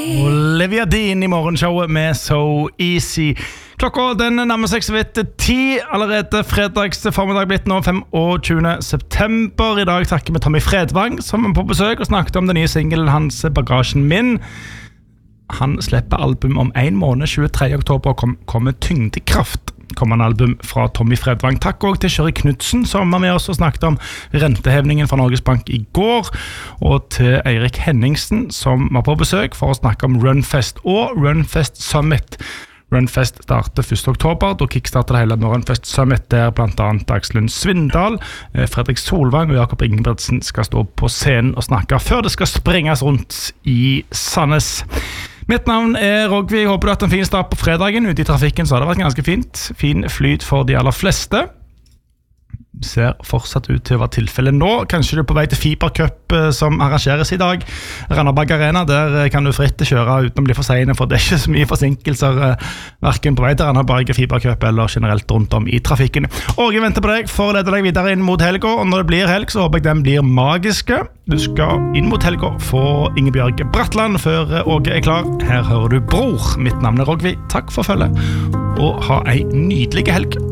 Olivia Dean I morgenshowet med So Easy. Klokka den nærmer seg så vidt 10 allerede fredags formiddag blitt nå 25. september. I dag takker vi Tommy Fredvang som er på besøk og snakket om den nye singelen hans Bagasjen min. Han slipper album om 1 måned, 23. oktober, og kommer Tyngdekraft. Kommende album fra Tommy Fredvang. Takk også til Kjøri Knudsen som var med oss og snakket om rentehevningen fra Norges Bank I går, og til Eirik Henningsen som var på besøk for å snakke om Runfest og Runfest Summit. Runfest starter 1. oktober, da kickstarter det hele med Runfest Summit, der blant annet Dagslund Svindal, Fredrik Solvang og Jakob Ingebretsen skal stå på scenen og snakke før det skal springes rundt I Sandnes. Mitt navn Rogvi, jeg håper du har hatt en fin start på fredagen. Ute I trafikken så har det vært ganske fint. Fin flyt for de aller fleste. Ser fortsatt ut til å være tilfellet nå. Kanskje du på vei til Fibercup som arrangeres I dag. Randaberg Arena, der kan du fritt kjøre uten å bli for sene, for det ikke så mye forsinkelser hverken på vei til Randaberg Fibercup eller generelt rundt om I trafikken. Og jeg venter på deg for å lede deg videre inn mot helga, og når det blir helg så håper jeg den blir magiske. Du skal inn mot helga for Ingebjørg Bratland før Åge klar. Her hører du Bror. Mitt navn Rogvi. Takk for følget, og ha en nydelig helg.